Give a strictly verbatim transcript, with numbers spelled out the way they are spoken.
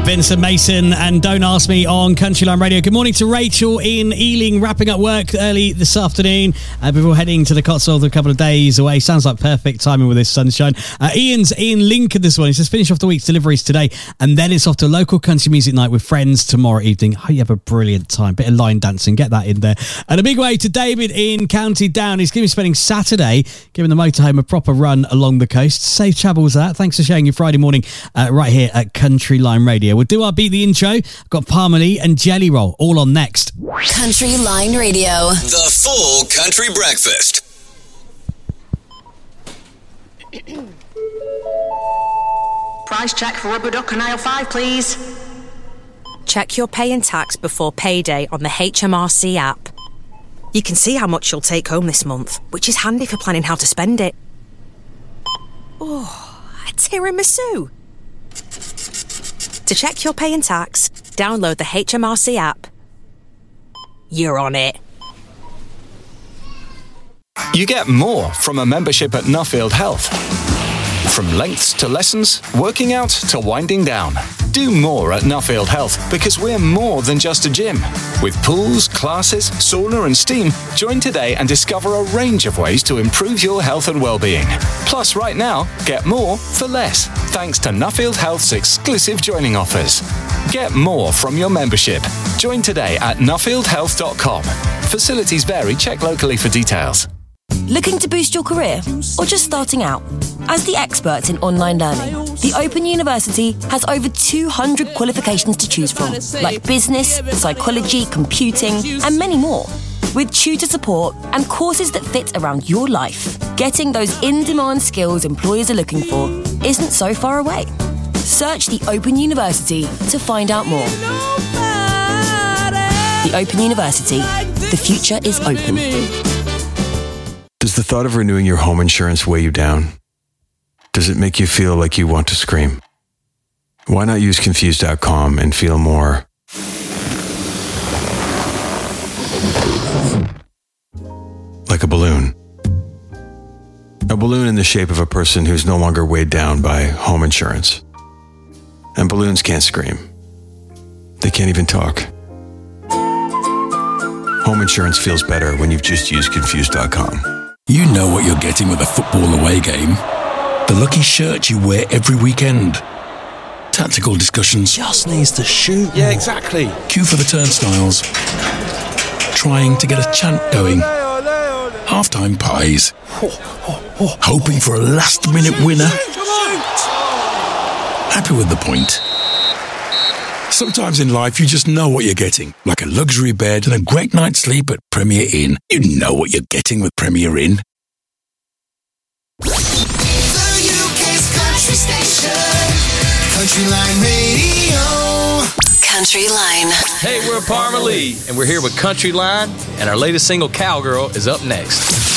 Vincent Mason and Don't Ask Me on Country Line Radio. Good morning to Rachel in Ealing, wrapping up work early this afternoon uh, before heading to the Cotswolds a couple of days away. Sounds like perfect timing with this sunshine. Uh, Ian's in Lincoln this morning. He says, finish off the week's deliveries today and then it's off to a local country music night with friends tomorrow evening. Hope you have a brilliant time. Bit of line dancing, get that in there. And a big way to David in County Down. He's going to be spending Saturday giving the motorhome a proper run along the coast. Safe travels that. Thanks for sharing your Friday morning uh, right here at Country Line Radio. We'll do our Beat the Intro. I've got Parmalee and Jelly Roll all on next. Country Line Radio. The full country breakfast. Price check for rubber duck and aisle five, please. Check your pay and tax before payday on the H M R C app. You can see how much you'll take home this month, which is handy for planning how to spend it. Oh, a tiramisu. To check your pay and tax, download the H M R C app. You're on it. You get more from a membership at Nuffield Health. From lengths to lessons, working out to winding down. Do more at Nuffield Health because we're more than just a gym. With pools, classes, sauna and steam, join today and discover a range of ways to improve your health and well-being. Plus, right now, get more for less, thanks to Nuffield Health's exclusive joining offers. Get more from your membership. Join today at nuffield health dot com. Facilities vary. Check locally for details. Looking to boost your career or just starting out? As the experts in online learning, the Open University has over two hundred qualifications to choose from, like business, psychology, computing, and many more. With tutor support and courses that fit around your life, getting those in-demand skills employers are looking for isn't so far away. Search the Open University to find out more. The Open University. The future is open. Does the thought of renewing your home insurance weigh you down? Does it make you feel like you want to scream? Why not use Confused dot com and feel more like a balloon? A balloon in the shape of a person who's no longer weighed down by home insurance. And balloons can't scream. They can't even talk. Home insurance feels better when you've just used Confused dot com. You know what you're getting with a football away game. The lucky shirt you wear every weekend. Tactical discussions. Just needs to shoot. Yeah, exactly. Queue for the turnstiles. Trying to get a chant going. Halftime pies. Hoping for a last-minute winner. Happy with the point. Sometimes in life you just know what you're getting. Like a luxury bed and a great night's sleep at Premier Inn. You know what you're getting with Premier Inn. The U K's country station, Country Line Radio. Country Line. Hey, we're Parmalee, and we're here with Country Line, and our latest single, Cowgirl, is up next.